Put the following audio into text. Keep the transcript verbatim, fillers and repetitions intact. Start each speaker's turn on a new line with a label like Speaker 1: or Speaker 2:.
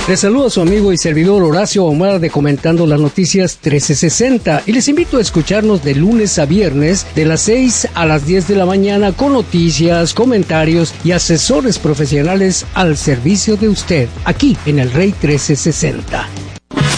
Speaker 1: Les saluda a su amigo y servidor Horacio Ahumada de Comentando las Noticias trece sesenta y les invito a escucharnos de lunes a viernes de las seis a las diez de la mañana con noticias, comentarios y asesores profesionales al servicio de usted, aquí en el Rey trece sesenta.